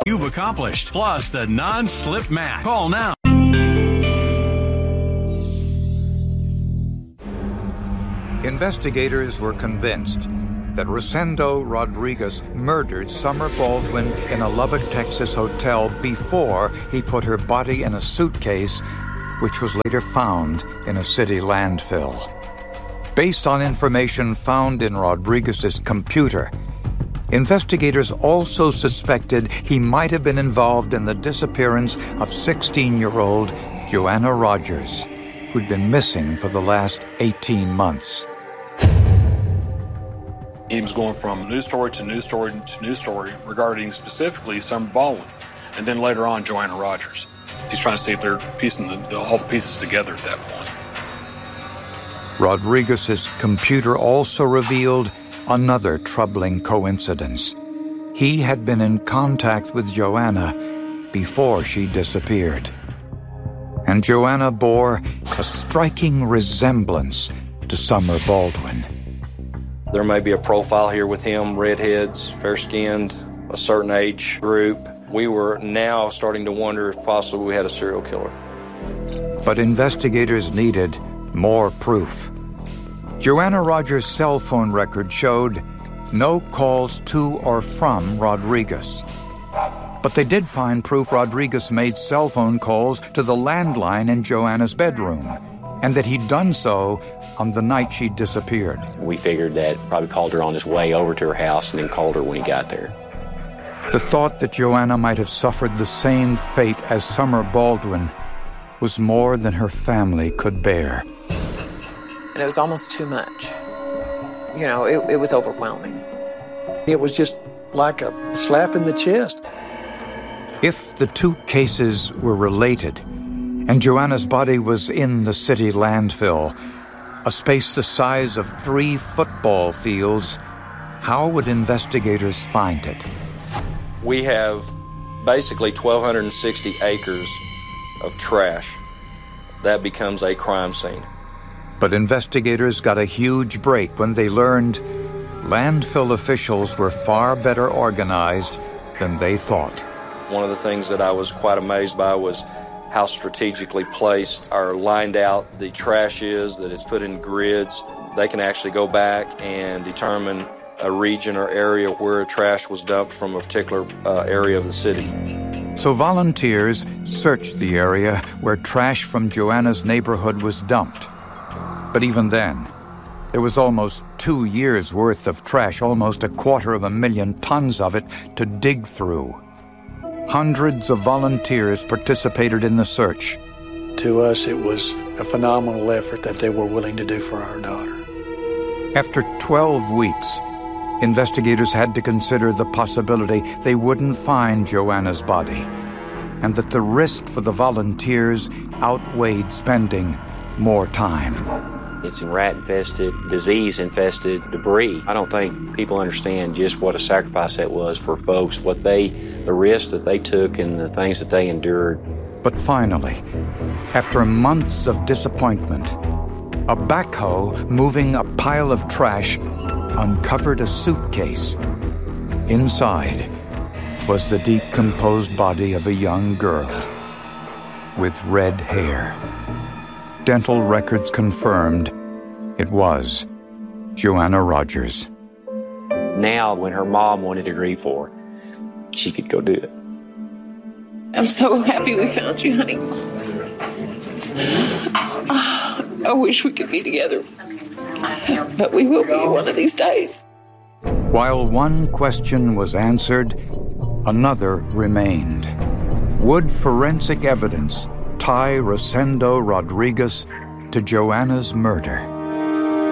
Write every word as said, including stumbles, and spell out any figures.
you've accomplished, plus the non-slip mat. Call now. Investigators were convinced that Rosendo Rodriguez murdered Summer Baldwin in a Lubbock, Texas hotel before he put her body in a suitcase, which was later found in a city landfill. Based on information found in Rodriguez's computer, investigators also suspected he might have been involved in the disappearance of sixteen-year-old Joanna Rogers, who'd been missing for the last eighteen months. He was going from news story to news story to news story regarding specifically Summer Baldwin, and then later on Joanna Rogers. He's trying to see if they're piecing the, the, all the pieces together at that point. Rodriguez's computer also revealed another troubling coincidence. He had been in contact with Joanna before she disappeared. And Joanna bore a striking resemblance to Summer Baldwin. There may be a profile here with him, redheads, fair-skinned, a certain age group. We were now starting to wonder if possibly we had a serial killer. But investigators needed more proof. Joanna Rogers' cell phone record showed no calls to or from Rodriguez. But they did find proof Rodriguez made cell phone calls to the landline in Joanna's bedroom, and that he'd done so on the night she disappeared. We figured that probably called her on his way over to her house and then called her when he got there. The thought that Joanna might have suffered the same fate as Summer Baldwin was more than her family could bear. And it was almost too much. You know, it, it was overwhelming. It was just like a slap in the chest. If the two cases were related, and Joanna's body was in the city landfill, a space the size of three football fields, how would investigators find it? We have basically one thousand two hundred sixty acres of trash. That becomes a crime scene. But investigators got a huge break when they learned landfill officials were far better organized than they thought. One of the things that I was quite amazed by was how strategically placed or lined out the trash is, that it's put in grids. They can actually go back and determine a region or area where trash was dumped from a particular uh, area of the city. So volunteers searched the area where trash from Joanna's neighborhood was dumped. But even then, there was almost two years' worth of trash, almost a quarter of a million tons of it, to dig through. Hundreds of volunteers participated in the search. To us, it was a phenomenal effort that they were willing to do for our daughter. After twelve weeks, investigators had to consider the possibility they wouldn't find Joanna's body, and that the risk for the volunteers outweighed spending more time. It's rat-infested, disease-infested debris. I don't think people understand just what a sacrifice that was for folks, what they, the risks that they took and the things that they endured. But finally, after months of disappointment, a backhoe moving a pile of trash uncovered a suitcase. Inside was the decomposed body of a young girl with red hair. Dental records confirmed it was Joanna Rogers. Now, when her mom wanted to grieve for her, she could go do it. I'm so happy we found you, honey. I wish we could be together, but we will be one of these days. While one question was answered, another remained. Would forensic evidence tie Rosendo Rodriguez to Joanna's murder?